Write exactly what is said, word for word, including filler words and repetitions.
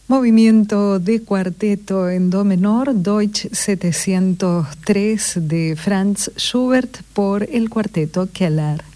Movimiento de cuarteto en do menor, Deutsch setecientos tres de Franz Schubert por el cuarteto Keller.